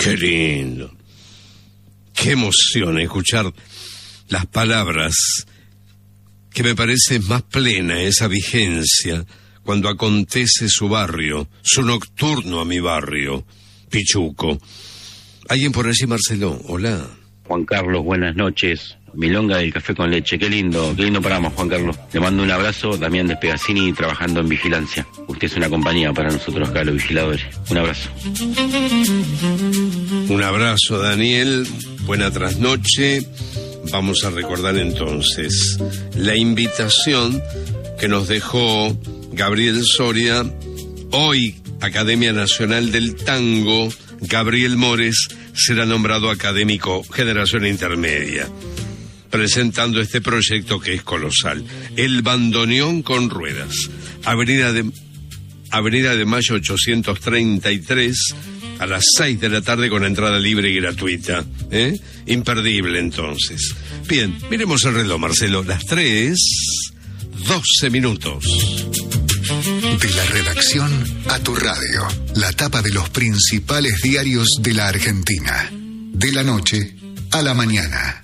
Qué lindo. Qué emoción escuchar las palabras, que me parece más plena esa vigencia cuando acontece su barrio, su nocturno a mi barrio, Pichuco. ¿Alguien por allí, Marcelo? Hola. Juan Carlos, buenas noches. Milonga del café con leche, qué lindo programa, Juan Carlos. Le mando un abrazo, Damián Despegacini, trabajando en vigilancia. Usted es una compañía para nosotros acá, los vigiladores. Un abrazo. Un abrazo, Daniel. Buena trasnoche. Vamos a recordar entonces la invitación que nos dejó Gabriel Soria. Hoy, Academia Nacional del Tango, Gabriel Mores será nombrado académico Generación Intermedia, presentando este proyecto que es colosal. El bandoneón con ruedas. Avenida de Mayo 833, a las 6 de la tarde, con entrada libre y gratuita. Imperdible, entonces. Bien, miremos el reloj, Marcelo. Las 3:12 minutos. De la redacción a tu radio. La tapa de los principales diarios de la Argentina. De la noche a la mañana.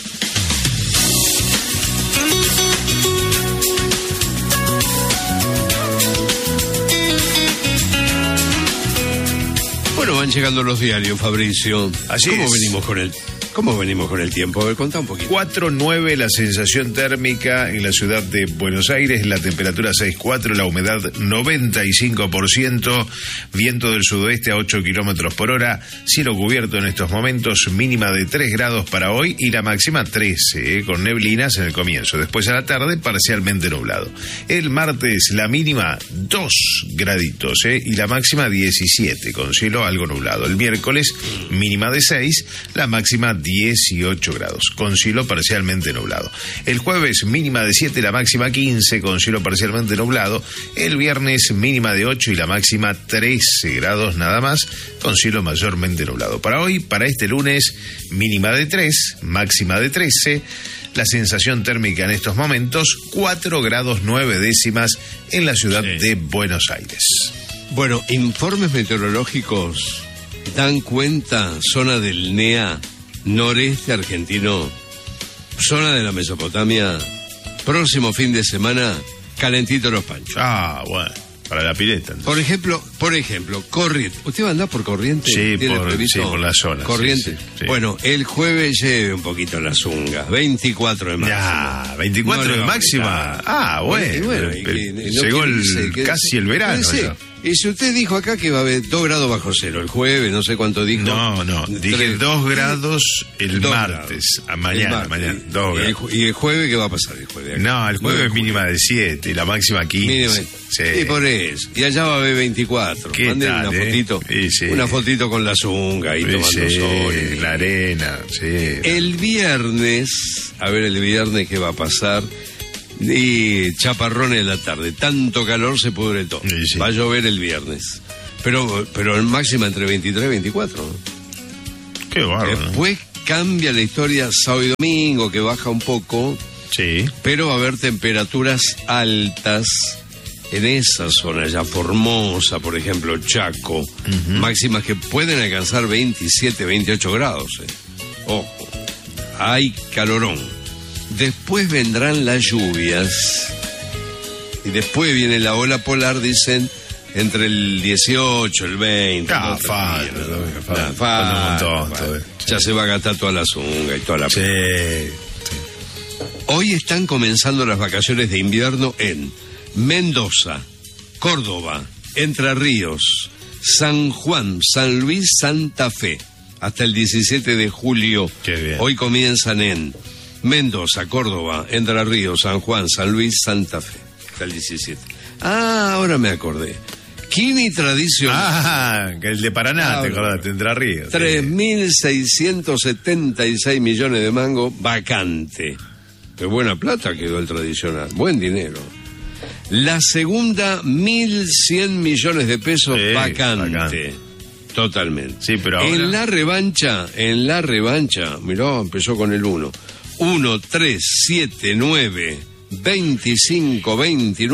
Bueno, van llegando los diarios, Fabricio. Así ¿Cómo es. ¿Cómo venimos con el tiempo? A ver, contá un poquito. 4.9 la sensación térmica en la ciudad de Buenos Aires, la temperatura 6.4, la humedad 95%, viento del sudoeste a 8 kilómetros por hora, cielo cubierto en estos momentos, mínima de 3 grados para hoy y la máxima 13, con neblinas en el comienzo. Después a la tarde, parcialmente nublado. El martes, la mínima 2 graditos, y la máxima 17, con cielo algo nublado. El miércoles, mínima de 6, la máxima 18 grados, con cielo parcialmente nublado. El jueves, mínima de 7, la máxima 15, con cielo parcialmente nublado. El viernes, mínima de 8 y la máxima 13 grados nada más, con cielo mayormente nublado. Para hoy, para este lunes, mínima de 3, máxima de 13. La sensación térmica en estos momentos, 4 grados 9 décimas en la ciudad de Buenos Aires. Bueno, informes meteorológicos dan cuenta, zona del NEA, noreste argentino, zona de la Mesopotamia, próximo fin de semana, calentito los panchos. Ah, bueno, para la pileta. Entonces. Por ejemplo, Corrientes. ¿Usted va a andar por Corrientes? Sí, por la zona. Corrientes. Sí. Bueno, el jueves lleve un poquito la zunga. 24 de máxima. Ya, 24 de máxima. Ah, bueno. Llegó casi el verano. Y si usted dijo acá que va a haber 2 grados bajo cero el jueves, no sé cuánto dijo. No, dije 2 grados el martes. Mañana, 2 grados. ¿Y el jueves qué va a pasar el jueves? No, el jueves mínima de 7 y la máxima 15. Sí. Y por eso. Y allá va a haber 24. Manden una fotito. Sí. Una fotito con la zunga ahí tomando sol. La arena, sí. El viernes, a ver el viernes qué va a pasar. Y chaparrones de la tarde, tanto calor se pudre todo. Sí. Va a llover el viernes, pero en máxima entre 23 y 24. Qué bárbaro. Después cambia la historia sábado y domingo, que baja un poco, sí, pero va a haber temperaturas altas en esa zona, ya Formosa, por ejemplo, Chaco, máximas que pueden alcanzar 27, 28 grados. Ojo, hay calorón. Después vendrán las lluvias y después viene la ola polar, dicen, entre el 18, el 20. Ya se va a gastar toda la zunga y toda la... Sí. Hoy están comenzando las vacaciones de invierno en Mendoza, Córdoba, Entre Ríos, San Juan, San Luis, Santa Fe, hasta el 17 de julio. Qué bien. Hoy comienzan en Mendoza, Córdoba, Entre Ríos, San Juan, San Luis, Santa Fe, hasta el 17. Ah, ahora me acordé. Kini tradicional. Ah, que el de Paraná, te acordaste, Entre Ríos. 3.676 millones de mango vacante. Qué buena plata quedó el tradicional, buen dinero. La segunda, 1.100 millones de pesos vacante. Totalmente. Sí, pero ahora... En la revancha, mirá, empezó con el 1. 1, 3, 7, 9, 25,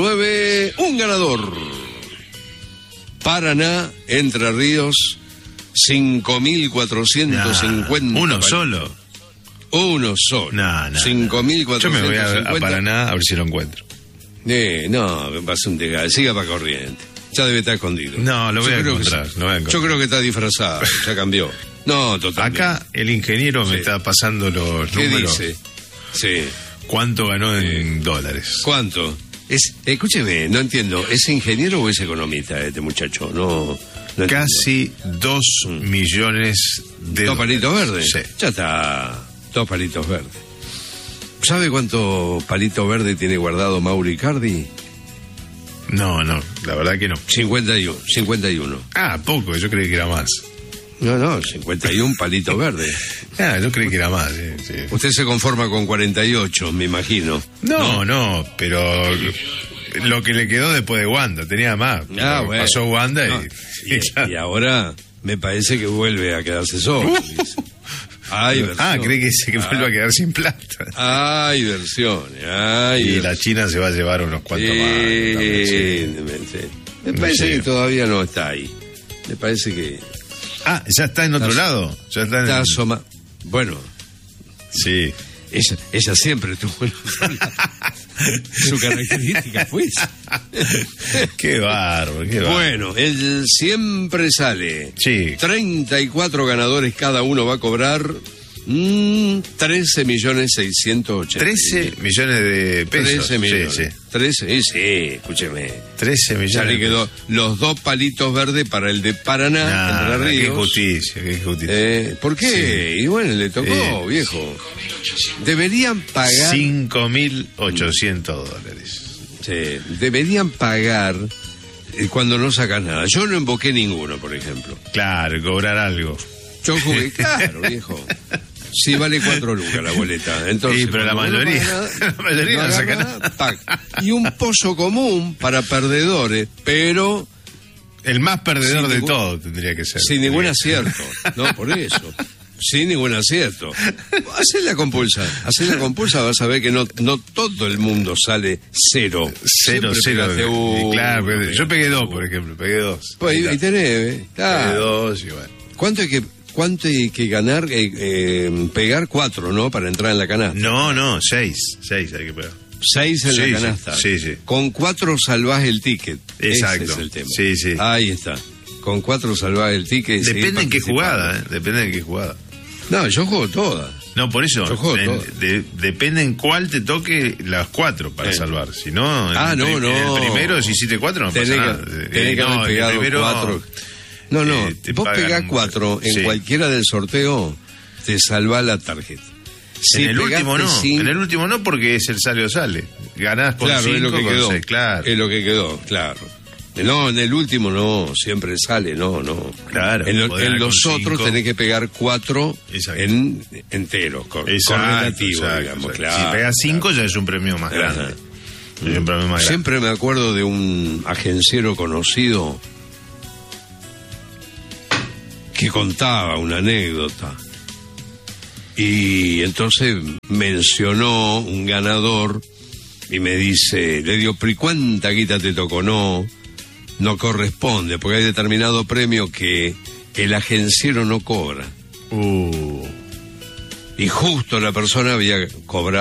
29, un ganador. Paraná, Entre Ríos, 5.450. Uno solo. Uno solo. No. 5.450. Yo me voy a Paraná a ver si lo encuentro. No, va a ser un tegado. Siga para Corrientes. Ya debe estar escondido. No, lo voy a encontrar. Yo creo que está disfrazado. Ya cambió. No, totalmente. Acá el ingeniero me está pasando los ¿Qué números. dice? Sí. ¿Cuánto ganó en dólares? ¿Cuánto? Escúcheme, no entiendo. ¿Es ingeniero o es economista este muchacho? No Casi 2 millones de ¿2 palitos verdes? Sí. Ya está. 2 palitos verdes. ¿Sabe cuánto palito verde tiene guardado Mauro Icardi? No, la verdad que no. 51. Ah, poco, yo creí que era más. No, 51 palitos verdes. Yo creí que era más. Sí. Usted se conforma con 48, me imagino. No, pero lo que le quedó después de Wanda, tenía más. Bueno. Pasó Wanda y ahora me parece que vuelve a quedarse solo. cree que vuelve a quedar sin plata. Hay versiones. Y la China se va a llevar unos cuantos más. Me parece que todavía no está ahí. Me parece que... ¿ya está en otro lado? Ya está asoma. Bueno. Sí. Ella siempre tuvo en otro lado. Su característica fue esa. Qué bárbaro. Bueno, él siempre sale. Sí. 34 ganadores, cada uno va a cobrar 13.680.000. 13 millones de pesos. 13 millones. Sí. 13, sí, escúcheme. 13 millones. Ya le quedó los 2 palitos verdes para el de Paraná, Entre Ríos. Qué injusticia. ¿Por qué? Sí. Y bueno, le tocó, viejo. Deberían pagar... $5.800. Sí, deberían pagar cuando no sacas nada. Yo no invoqué ninguno, por ejemplo. Claro, cobrar algo. Yo jugué, claro, viejo. Sí, vale 4 lucas la boleta. Entonces, sí, pero la mayoría no saca nada. Y un pozo común para perdedores, pero... El más perdedor de todo tendría que ser. Sin ningún acierto. No, por eso. Sin ningún acierto. Hacé la compulsa, vas a ver que no todo el mundo sale cero. Cero. Claro, yo pegué 2, por ejemplo, pegué 2. Pues ahí tenés, pegué 2 y bueno. ¿Cuánto hay que ganar? Pegar 4, ¿no? Para entrar en la canasta. No, 6 hay que pegar. 6 en la canasta. Sí. Con 4 salvás el ticket. Exacto. Ese es el tema. Sí. Ahí está. Con 4 salvás el ticket. Depende en qué jugada, No, yo juego todas. No, por eso. Yo juego todas. Depende en cuál te toque las 4 para salvar. Si no, no. En el primero, si hiciste 4, no pasa nada. Tenés que haber pegado 4. No, vos pegás 4 en cualquiera del sorteo, te salvás la tarjeta. Si en el último no, en el último no, porque es el sale o sale. Ganás por 5, es lo que quedó. 6, claro. Es lo que quedó, claro. No, en el último no, siempre sale, no. Claro. En los otros 5. tenés que pegar 4 en enteros, correlativo, digamos, claro. Si pegas 5 ya es un premio más grande. Siempre me acuerdo de un agenciero conocido que contaba una anécdota. Y entonces mencionó un ganador y me dice, le digo, ¿pero cuánta guita te tocó? No corresponde, porque hay determinado premio que el agenciero no cobra. Y justo la persona había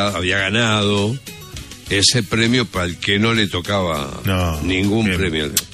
ganado ese premio para el que no le tocaba ningún premio.